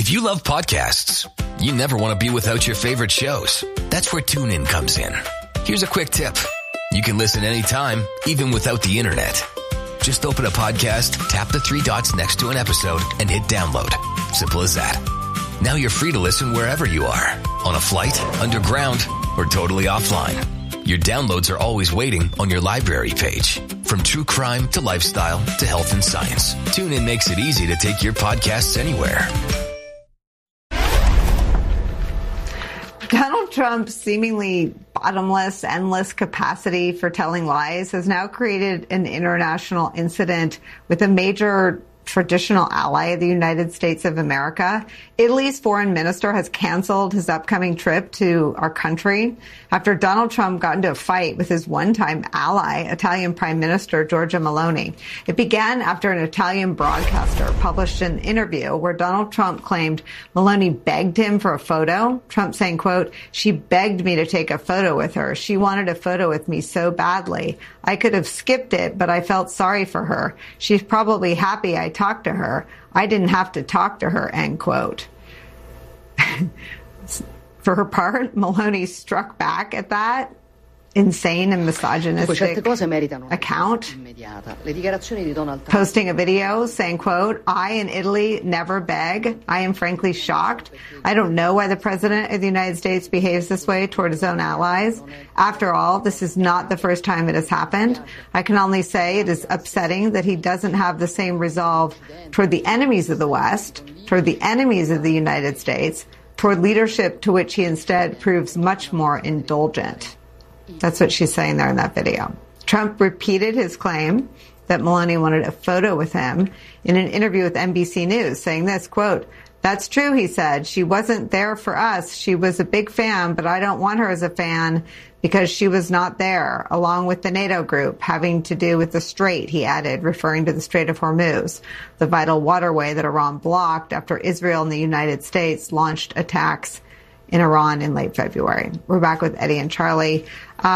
If you love podcasts, you never want to be without your favorite shows. That's where TuneIn comes in. Here's a quick tip. You can listen anytime, even without the internet. Just open a podcast, tap the three dots next to an episode, and hit download. Simple as that. Now you're free to listen wherever you are. On a flight, underground, or totally offline. Your downloads are always waiting on your library page. From true crime to lifestyle to health and science, TuneIn makes it easy to take your podcasts anywhere. Donald Trump's seemingly bottomless, endless capacity for telling lies has now created an international incident with a major traditional ally of the United States of America. Italy's foreign minister has canceled his upcoming trip to our country after Donald Trump got into a fight with his one-time ally, Italian Prime Minister Giorgia Meloni. It began after an Italian broadcaster published an interview where Donald Trump claimed Meloni begged him for a photo. Trump saying, quote, "She begged me to take a photo with her. She wanted a photo with me so badly. I could have skipped it, but I felt sorry for her. She's probably happy I talked to her. I didn't have to talk to her," end quote. For her part, Meloni struck back at that insane and misogynistic account, posting a video saying, quote, "I in Italy never beg. I am frankly shocked. I don't know why the president of the United States behaves this way toward his own allies. After all, this is not the first time it has happened. I can only say it is upsetting that he doesn't have the same resolve toward the enemies of the West, toward the enemies of the United States, toward leadership to which he instead proves much more indulgent." That's what she's saying there in that video. Trump repeated his claim that Meloni wanted a photo with him in an interview with NBC News, saying this, quote, "That's true," he said. "She wasn't there for us. She was a big fan, but I don't want her as a fan because she was not there, along with the NATO group, having to do with the Strait," he added, referring to the Strait of Hormuz, the vital waterway that Iran blocked after Israel and the United States launched attacks in Iran in late February. We're back with Eddie and Charlie.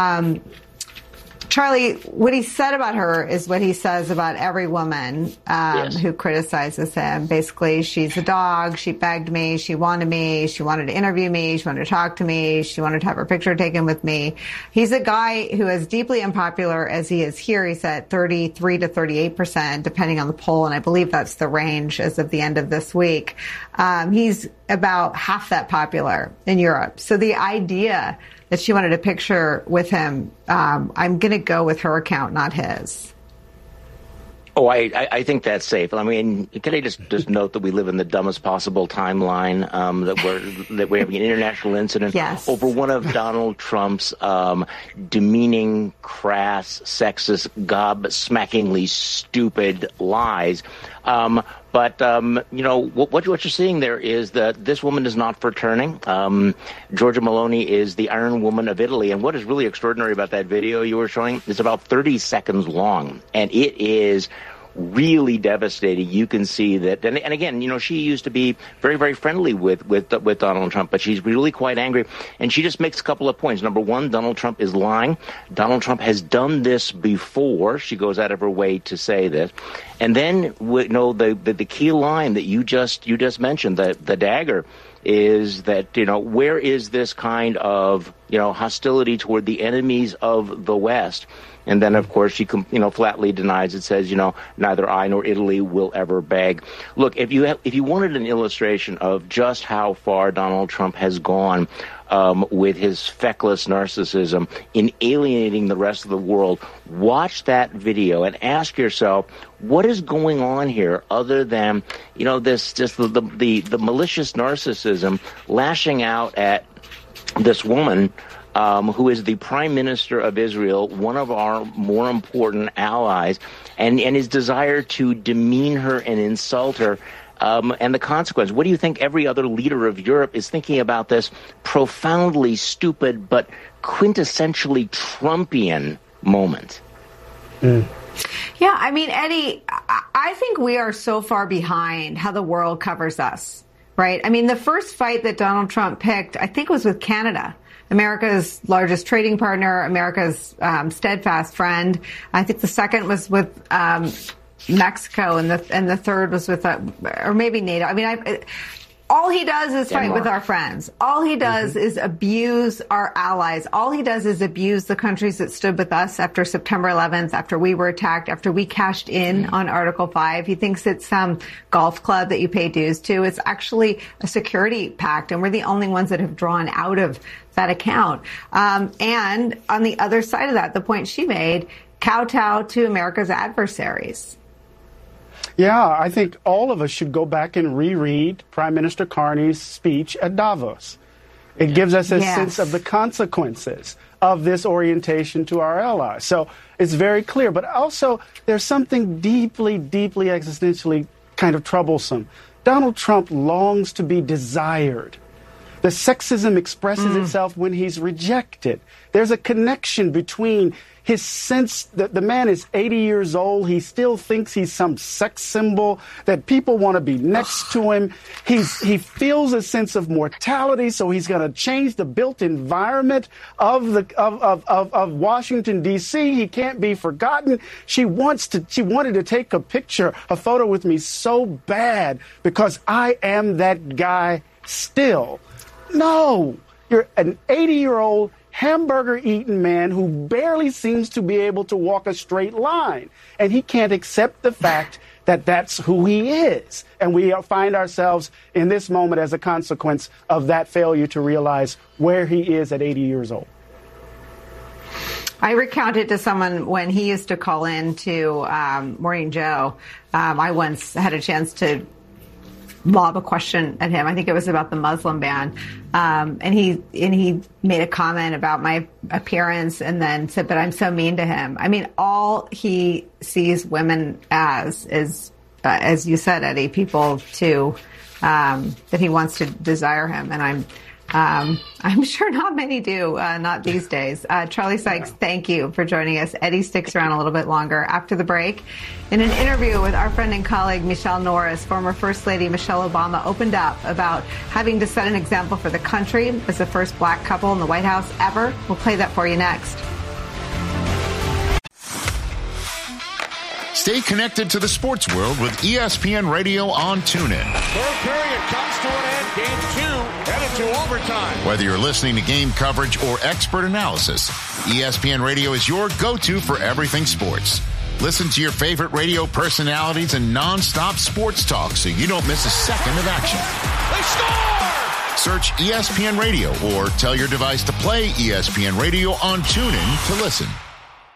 Charlie, what he said about her is what he says about every woman who criticizes him. Basically, she's a dog. She begged me. She wanted to interview me. She wanted to talk to me. She wanted to have her picture taken with me. He's a guy who is deeply unpopular as he is here. He's at 33 to 38%, depending on the poll, and I believe that's the range as of the end of this week. He's about half that popular in Europe. So the idea that she wanted a picture with him, I'm going to go with her account, not his. Oh, I think that's safe. I mean, can I just note that we live in the dumbest possible timeline, that we're having an international incident over one of Donald Trump's demeaning, crass, sexist, gobsmackingly stupid lies. But what you're seeing there is that this woman is not for turning. Giorgia Meloni is the Iron Woman of Italy. And what is really extraordinary about that video you were showing is about 30 seconds long. And it is really devastating. You can see that. And again, she used to be very, very friendly with Donald Trump, but she's really quite angry. And she just makes a couple of points. Number one, Donald Trump is lying. Donald Trump has done this before. She goes out of her way to say this. And then, the key line that you just mentioned, the dagger, is that, where is this kind of, hostility toward the enemies of the West? And then, of course, she, flatly denies it, says, neither I nor Italy will ever beg. Look, if you wanted an illustration of just how far Donald Trump has gone with his feckless narcissism in alienating the rest of the world, watch that video and ask yourself, what is going on here other than, this just the malicious narcissism lashing out at this woman who is the Prime Minister of Israel, one of our more important allies, and his desire to demean her and insult her. And the consequence. What do you think every other leader of Europe is thinking about this profoundly stupid but quintessentially Trumpian moment? Yeah, I mean, Eddie, I think we are so far behind how the world covers us, right? I mean, the first fight that Donald Trump picked, I think, was with Canada, America's largest trading partner, America's steadfast friend. I think the second was with Mexico, and the third was with or maybe NATO. I mean, All he does is fight with our friends. All he does is abuse our allies. All he does is abuse the countries that stood with us after September 11th, after we were attacked, after we cashed in on Article 5. He thinks it's some golf club that you pay dues to. It's actually a security pact, and we're the only ones that have drawn out of that account. And on the other side of that, the point she made, kowtow to America's adversaries. Yeah, I think all of us should go back and reread Prime Minister Carney's speech at Davos. It gives us a sense of the consequences of this orientation to our allies. So it's very clear. But also, there's something deeply, deeply existentially kind of troublesome. Donald Trump longs to be desired. The sexism expresses itself when he's rejected. There's a connection between his sense that the man is 80 years old. He still thinks he's some sex symbol, that people want to be next to him. He feels a sense of mortality, so he's going to change the built environment of Washington, D.C. He can't be forgotten. She wanted to take a photo with me so bad because I am that guy still. No, you're an 80-year-old hamburger-eating man who barely seems to be able to walk a straight line. And he can't accept the fact that that's who he is. And we find ourselves in this moment as a consequence of that failure to realize where he is at 80 years old. I recounted to someone when he used to call in to Morning Joe. I once had a chance to lob a question at him. I think it was about the Muslim ban. And he made a comment about my appearance and then said, but I'm so mean to him. I mean, all he sees women as is, as you said, Eddie, people to, that he wants to desire him. And I'm sure not many do, not these days. Charlie Sykes, thank you for joining us. Eddie sticks around a little bit longer after the break. In an interview with our friend and colleague Michelle Norris, former First Lady Michelle Obama opened up about having to set an example for the country as the first black couple in the White House ever. We'll play that for you next. Stay connected to the sports world with ESPN Radio on TuneIn. Third period comes to an end. Game 2 headed to overtime. Whether you're listening to game coverage or expert analysis, ESPN Radio is your go-to for everything sports. Listen to your favorite radio personalities and non-stop sports talk so you don't miss a second of action. They score! Search ESPN Radio or tell your device to play ESPN Radio on TuneIn to listen.